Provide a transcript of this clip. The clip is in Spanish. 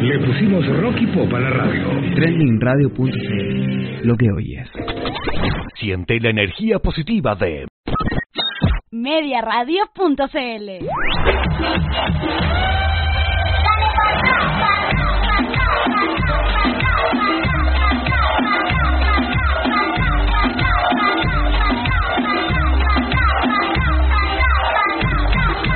Le pusimos rock y pop a la radio. Trendingradio.cl, lo que oyes. Siente la energía positiva de Mediaradio.cl.